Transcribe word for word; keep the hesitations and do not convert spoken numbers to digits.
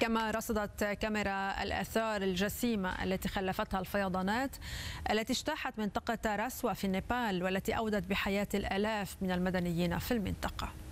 كما رصدت كاميرا الآثار الجسيمة التي خلفتها الفيضانات التي اجتاحت منطقة راسوا في نيبال والتي أودت بحياة الآلاف من المدنيين في المنطقة.